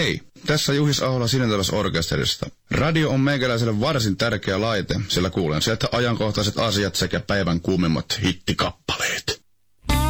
Hei, tässä Juhis Ahola Sinintäväsorkesterista. Radio on meikäläiselle varsin tärkeä laite, sillä kuulen sieltä ajankohtaiset asiat sekä päivän kuumimmat hittikappaleet.